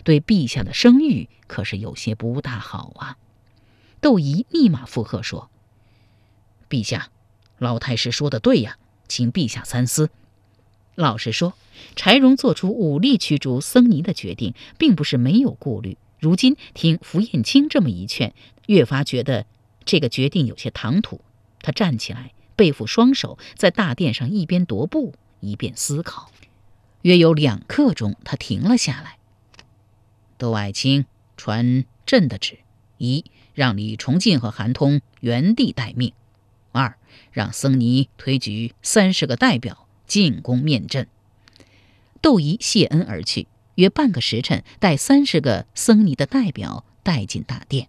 对陛下的声誉可是有些不大好啊。窦仪立马附和说：陛下，老太师说的对呀，请陛下三思。老实说，柴荣做出武力驱逐僧尼的决定并不是没有顾虑，如今听符彦卿这么一劝，越发觉得这个决定有些唐突。他站起来，背负双手，在大殿上一边踱步一边思考。约有2刻钟，他停了下来。窦爱卿传朕的旨：一，让李崇进和韩通原地待命；二，让僧尼推举30个代表进宫面朕。窦仪谢恩而去，约半个时辰，带30个僧尼的代表带进大殿。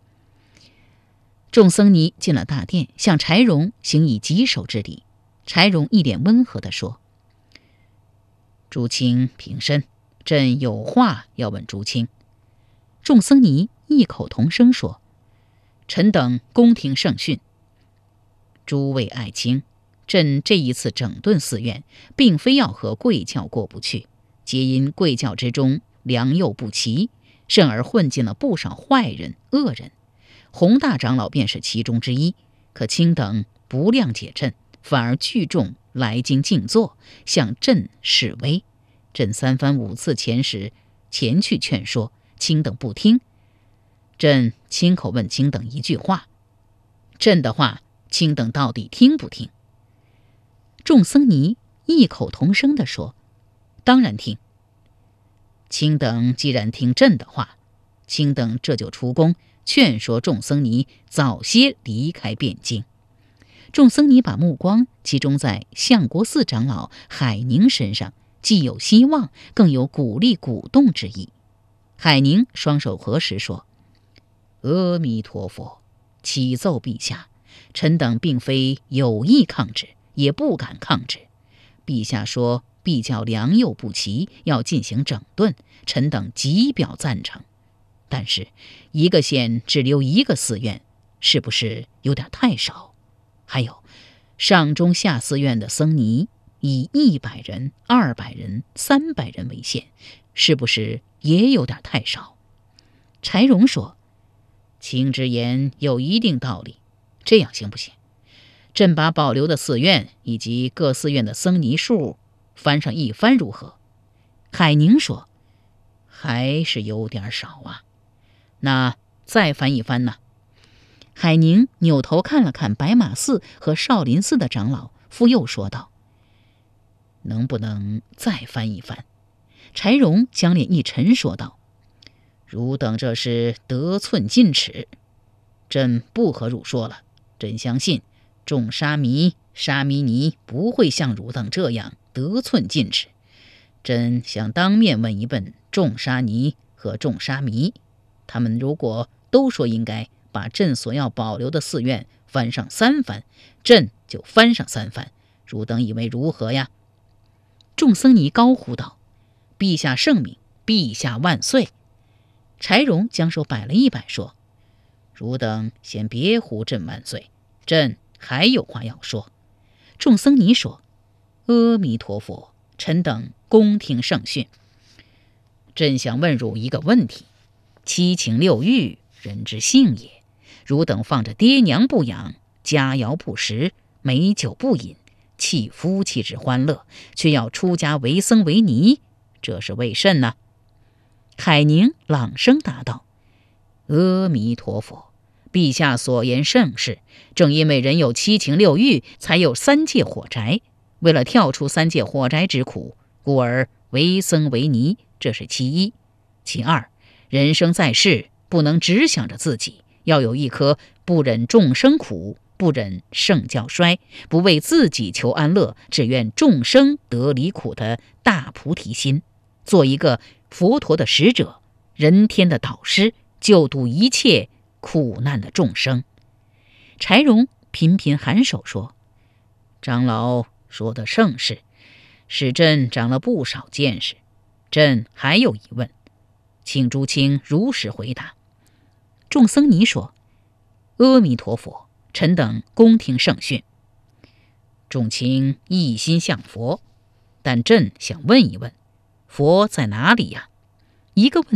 众僧尼进了大殿，向柴荣行以棘手之礼。柴荣一脸温和地说：诸卿平身，朕有话要问诸卿。众僧尼异口同声说：臣等恭听圣训。诸位爱卿，朕这一次整顿寺院，并非要和贵教过不去，皆因贵教之中良莠不齐，甚而混进了不少坏人恶人。洪大长老便是其中之一，可卿等不谅解朕，反而聚众来京静坐，向朕示威。朕3番5次前去劝说，卿等不听。朕亲口问卿等一句话，朕的话卿等到底听不听？众僧尼异口同声地说：当然听。卿等既然听朕的话，卿等这就出宫劝说众僧尼早些离开汴京。众僧尼把目光集中在相国寺长老海宁身上，既有希望，更有鼓励鼓动之意。海宁双手合十说：阿弥陀佛，启奏陛下，臣等并非有意抗旨，也不敢抗旨。陛下说必教良莠不齐，要进行整顿，臣等极表赞成。但是一个县只留1个寺院，是不是有点太少？还有上中下寺院的僧尼以100人、200人、300人为限，是不是也有点太少？柴荣说：卿之言有一定道理，这样行不行？朕把保留的寺院以及各寺院的僧尼数翻上一番如何？海宁说：还是有点少啊，那再翻一番呢？海宁扭头看了看白马寺和少林寺的长老，复又说道：能不能再翻一翻？柴荣将脸一沉说道：汝等这是得寸进尺，朕不和汝说了。朕相信众沙弥尼不会像汝等这样得寸进尺。朕想当面问一问众沙尼和众沙弥，他们如果都说应该把朕所要保留的寺院翻上3番，朕就翻上3番，汝等以为如何呀？众僧尼高呼道：陛下圣明，陛下万岁！柴荣将手摆了一摆说：汝等先别呼朕万岁，朕还有话要说。众僧尼说：阿弥陀佛，臣等恭听圣训。朕想问汝一个问题：7情6欲，人之性也。汝等放着爹娘不养，佳肴不食，美酒不饮，弃夫妻之欢乐，却要出家为僧为尼，这是为甚呢？海宁朗声答道：阿弥陀佛，陛下所言甚是。正因为人有7情6欲，才有3界火宅。为了跳出3界火宅之苦，故而为僧为尼，这是其一。其二，人生在世，不能只想着自己，要有一颗不忍众生苦，不忍圣教衰，不为自己求安乐，只愿众生得离苦的大菩提心，做一个佛陀的使者，人天的导师，救度一切苦难的众生。柴荣频频颔首说：长老说的甚是，使朕长了不少见识。朕还有疑问，请诸卿如实回答。众僧尼说：阿弥陀佛，臣等恭听圣训。众卿一心向佛，但朕想问一问，佛在哪里呀？一个问